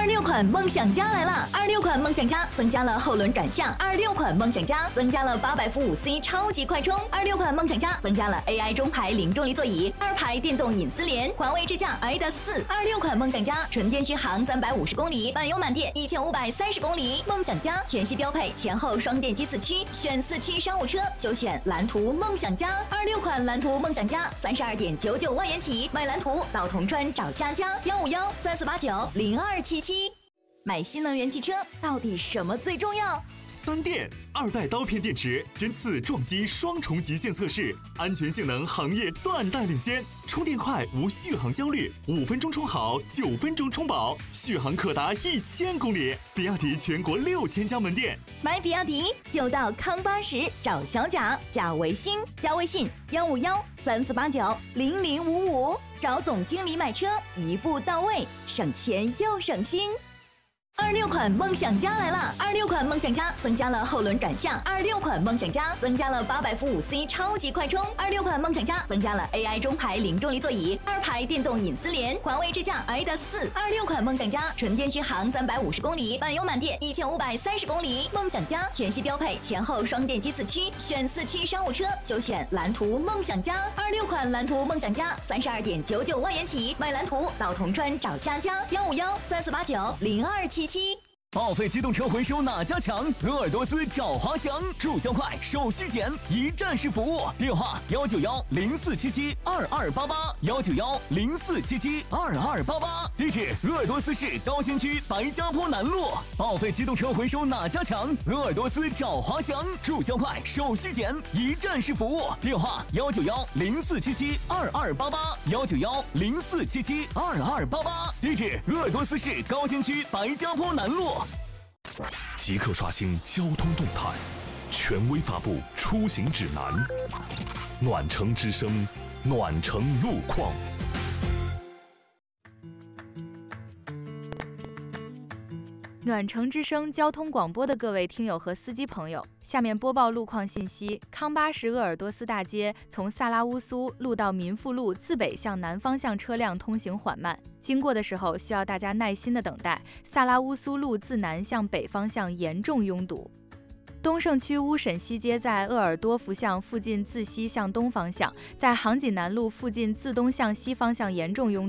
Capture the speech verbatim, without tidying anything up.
二六款梦想家来了！二六款梦想家增加了后轮转向，二六款梦想家增加了八百伏五 C 超级快充，二六款梦想家增加了 A I 中排零重力座椅，二排电动隐私联，华为智驾 i 的四。二六款梦想家纯电续航三百五十公里，满油满电一千五百三十公里。梦想家全系标配前后双电机四驱，选四驱商务车就选蓝图梦想家。二六款蓝图梦想家三十二点九九万元起，买蓝图到铜川找佳佳幺五幺三四八九零二七七。买新能源汽车到底什么最重要？ 三电二代刀片电池针刺撞击双重极限测试，安全性能行业断代领先，充电快无续航焦虑，五分钟充好，九分钟充饱，续航可达一千公里。比亚迪全国六千家门店， 买比亚迪就到康巴什找小贾，加微信加微信幺五幺三四八九零零五五，找总经理买车一步到位，省钱又省心。二六款梦想家来了！二六款梦想家增加了后轮转向，二六款梦想家增加了八百伏五 C 超级快充，二六款梦想家增加了 A I 中排零重力座椅，二排电动隐私联，华为智驾 i 的四。二六款梦想家纯电续航三百五十公里，满油满电一千五百三十公里。梦想家全系标配前后双电机四驱，选四驱商务车就选蓝图梦想家。二六款蓝图梦想家三十二点九九万元起，买蓝图到铜川找佳佳幺五幺三四八九零二七七。 报废机动车回收哪家强？鄂尔多斯找华翔，注销快，手续简，一站式服务。电话幺九幺零四七七二二八八幺九幺零四七七二二八八。地址：鄂尔多斯市高新区白家坡南路。报废机动车回收哪家强？鄂尔多斯找华翔，注销快，手续简，一站式服务。电话幺九幺零四七七二二八八幺九幺零四七七二二八八。地址：鄂尔多斯市高新区白家坡南路。 即刻刷新交通动态，权威发布出行指南。暖城之声，暖城路况。 暖城之声交通广播的各位听友和司机朋友，下面播报路况信息。康巴什鄂尔多斯大街从萨拉乌苏路到民富路自北向南方向车辆通行缓慢，经过的时候需要大家耐心的等待。萨拉乌苏路自南向北方向严重拥堵。东胜区乌沈西街在鄂尔多夫巷附近自西向东方向，在杭锦南路附近自东向西方向严重拥堵。